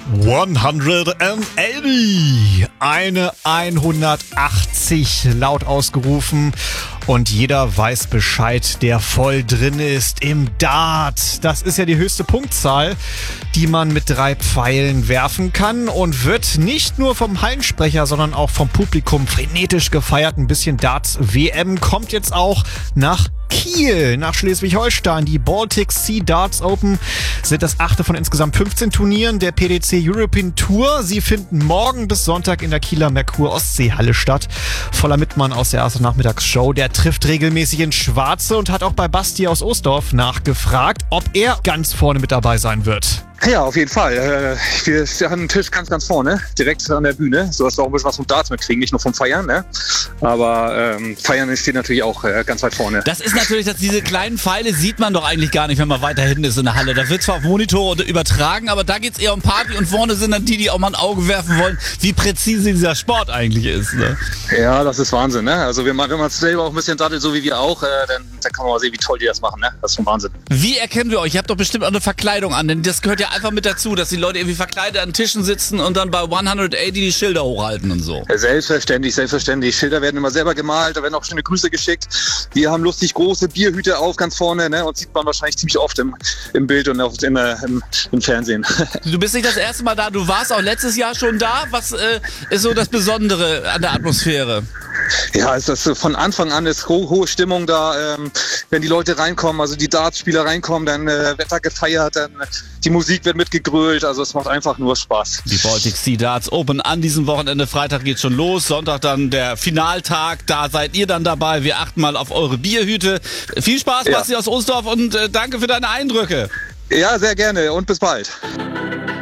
180, eine 180 laut ausgerufen und jeder weiß Bescheid, der voll drin ist im Dart. Das ist ja die höchste Punktzahl, die man mit 3 Pfeilen werfen kann und wird nicht nur vom Hallensprecher, sondern auch vom Publikum frenetisch gefeiert. Ein bisschen Darts-WM kommt jetzt auch nach Kiel, nach Schleswig-Holstein. Die Baltic Sea Darts Open sind das 8. von insgesamt 15 Turnieren der PDC European Tour. Sie finden morgen bis Sonntag in der Kieler Merkur-Ostseehalle statt. Voller Mittmann aus der ersten Nachmittagsshow, der trifft regelmäßig ins Schwarze und hat auch bei Basti aus Osdorf nachgefragt, ob er ganz vorne mit dabei sein wird. Ja, auf jeden Fall. Wir haben einen Tisch ganz vorne, direkt an der Bühne, sodass wir auch ein bisschen was vom Darts mitkriegen, nicht nur vom Feiern, ne? Aber Feiern steht natürlich auch ganz weit vorne. Das ist natürlich, dass diese kleinen Pfeile sieht man doch eigentlich gar nicht, wenn man weiter hinten ist in der Halle. Da wird zwar auf Monitor übertragen, aber da geht's eher um Party und vorne sind dann die auch mal ein Auge werfen wollen, wie präzise dieser Sport eigentlich ist. Ne? Ja, das ist Wahnsinn, ne? Also wenn man selber auch ein bisschen dattelt, so wie wir auch, dann kann man mal sehen, wie toll die das machen, ne? Das ist schon Wahnsinn. Wie erkennen wir euch? Ihr habt doch bestimmt auch eine Verkleidung an, denn das gehört ja einfach mit dazu, dass die Leute irgendwie verkleidet an Tischen sitzen und dann bei 180 die Schilder hochhalten und so. Selbstverständlich. Schilder werden immer selber gemalt, da werden auch schöne Grüße geschickt. Wir haben lustig große Bierhüte auf ganz vorne, ne? Und sieht man wahrscheinlich ziemlich oft im Bild und auch im Fernsehen. Du bist nicht das erste Mal da, du warst auch letztes Jahr schon da. Was ist so das Besondere an der Atmosphäre? Ja, es ist von Anfang an ist hohe Stimmung da. Wenn die Leute reinkommen, also die Dartspieler reinkommen, dann wird da gefeiert, dann die Musik wird mitgegrölt, also es macht einfach nur Spaß. Die Baltic Sea Darts Open an diesem Wochenende. Freitag geht's schon los, Sonntag dann der Finaltag. Da seid ihr dann dabei. Wir achten mal auf eure Bierhüte. Viel Spaß, Basti aus Osdorf, und danke für deine Eindrücke. Ja, sehr gerne und bis bald.